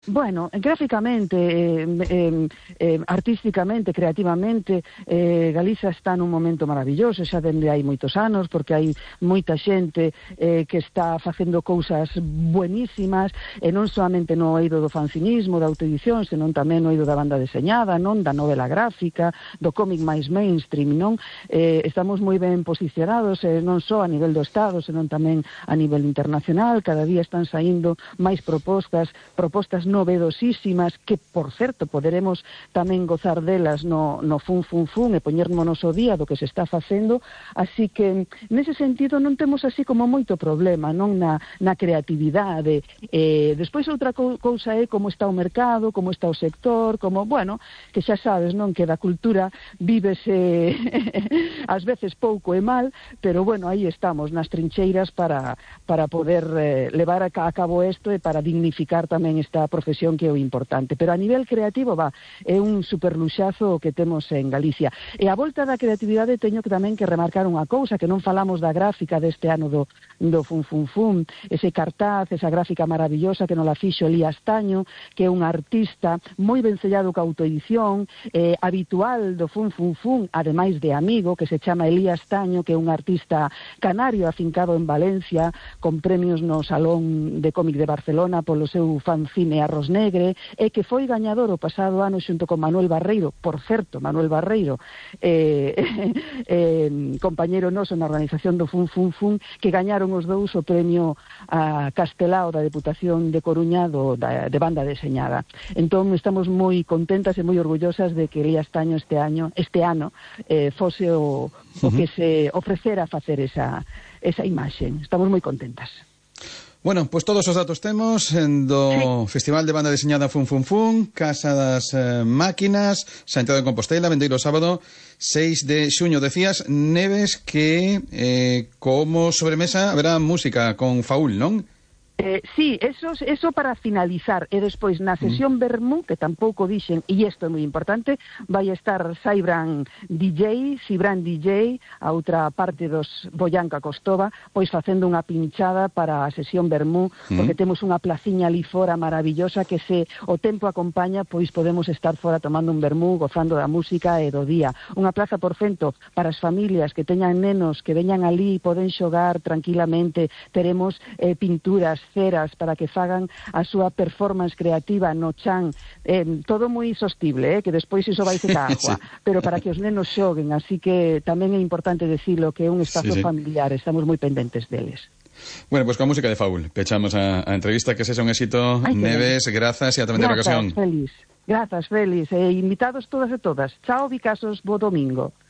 Bueno, gráficamente, artísticamente, creativamente, Galiza está nun momento maravilloso, xa dende hai moitos anos, porque hai moita xente que está facendo cousas buenísimas, e non solamente no eido do fanzinismo, da autoedición, senón tamén no eido da banda deseñada, non, da novela gráfica, do cómic máis mainstream, non? Estamos moi ben posicionados, non só a nivel do Estado, senón tamén a nivel internacional. Cada día están saindo máis propostas novedosísimas, que, por certo, poderemos tamén gozar delas no fun e poñermonos o día do que se está facendo, así que, nese sentido, non temos así como moito problema, non, na creatividade. Despois, outra cousa é como está o mercado, como está o sector, como, bueno, que xa sabes, non, que da cultura vívese ás veces pouco e mal, pero, bueno, aí estamos, nas trincheiras para poder levar a cabo isto e para dignificar tamén esta profesión, que é o importante. Pero a nivel creativo, é un superluxazo que temos en Galicia. E a volta da creatividade teño que tamén que remarcar unha cousa, que non falamos da gráfica deste ano do Fun, ese cartaz, esa gráfica maravillosa que nos la fixo Elías Taño, que é un artista moi vencellado ca autoedición, habitual do Fun, ademais de amigo, que se chama Elías Taño, que é un artista canario afincado en Valencia, con premios no Salón de Cómic de Barcelona polo seu fanzine Arroz Negre, e que foi gañador o pasado ano xunto con Manuel Barreiro, por certo, Manuel Barreiro, compañeiro noso na organización do Fun, que gañaron os dous o premio a Castelao da Deputación de Coruña de banda deseñada. Entón, estamos moi contentas e moi orgullosas de que Elías Taño este ano fose o que se ofrecera a facer esa imaxe. Estamos moi contentas. Bueno, pois todos os datos temos do Festival de Banda Deseñada Fun, Casa das Máquinas, Santiago de Compostela, vendeiro sábado 6 de xuño. Decías, Neves, que como sobremesa haberá música con Faúl, non? Sí, eso para finalizar. E despois na sesión Vermú, que tampouco dixen, e isto é moi importante, vai estar Sibran DJ, a outra parte dos Boyanca Costova, pois facendo unha pinchada para a sesión Vermú, porque temos unha placiña ali fora maravillosa, que se o tempo acompaña, pois podemos estar fora tomando un vermú, gozando da música e do día. Unha plaza, por cento, para as familias que teñan nenos que veñan ali e poden xogar tranquilamente. Teremos pinturas, ceras, para que fagan a súa performance creativa no chan, todo moi sostible, que despois iso vai ser a agua, pero para que os nenos xoguen, así que tamén é importante decirlo, que é un espazo familiar, estamos moi pendentes deles. Bueno, pues con música de Faúl pechamos a entrevista, que sexa un éxito. Neves, grazas e ata vender ocasión. Grazas, Félix, e invitados todas e todas. Chao, Vicasos, bo domingo.